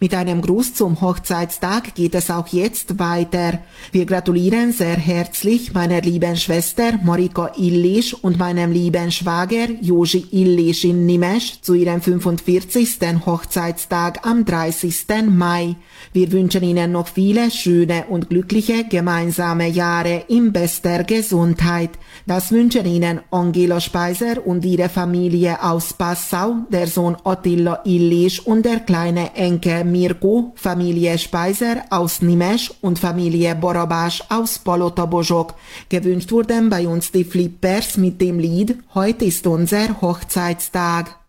Mit einem Gruß zum Hochzeitstag geht es auch jetzt weiter. Wir gratulieren sehr herzlich meiner lieben Schwester Marika Illisch und meinem lieben Schwager Joži Illisch in Nimesch zu ihrem 45. Hochzeitstag am 30. Mai. Wir wünschen Ihnen noch viele schöne und glückliche gemeinsame Jahre in bester Gesundheit. Das wünschen Ihnen Angela Speiser und ihre Familie aus Passau, der Sohn Attila Illisch und der kleine Enkel Mirko, Familie Speiser aus Nimesch und Familie Barabás aus Palota-Bozsok. Gewünscht wurden bei uns die Flippers mit dem Lied "Heute ist unser Hochzeitstag".